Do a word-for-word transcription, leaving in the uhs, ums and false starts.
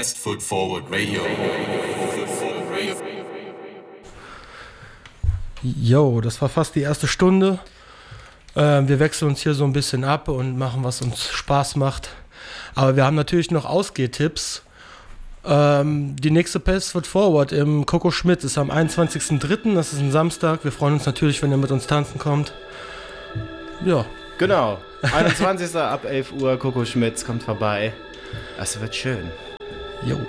Best Foot Forward Radio. Jo, das war fast die erste Stunde. Äh, wir wechseln uns hier so ein bisschen ab und machen, was uns Spaß macht. Aber wir haben natürlich noch Ausgehtipps. Ähm, die nächste Best Foot Forward im Coco Schmidt ist am einundzwanzigsten dritten Das ist ein Samstag. Wir freuen uns natürlich, wenn ihr mit uns tanzen kommt. Ja. Genau. einundzwanzigsten ab elf Uhr, Coco Schmitz kommt vorbei. Das wird schön. Jo.